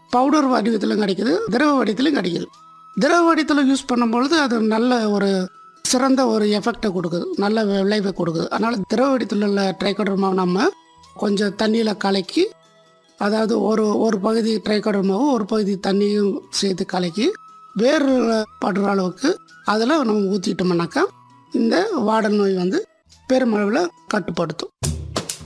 Powder வடிவத்திலும் கிடைக்குது, திரவ வடிவத்திலும் கிடைக்குது. திரவ வடிவத்தில் யூஸ் பண்ணும்பொழுது அது நல்ல ஒரு சிறந்த ஒரு எஃபெக்டை கொடுக்குது, நல்ல விளைவை கொடுக்குது. அதனால் திரவ வடிவத்தில் உள்ள ட்ரைகோடர்மாவை நம்ம கொஞ்சம் தண்ணியில் கலக்கி, அதாவது ஒரு பகுதி ட்ரைகோடர்மாவும் ஒரு பகுதி தண்ணியும் சேர்த்து கலக்கி வேறு படுற அளவுக்கு அதில் நம்ம ஊற்றிட்டோம்னாக்கா இந்த வாடல் நோய் பெருமளவில் கட்டுப்படுத்தும்.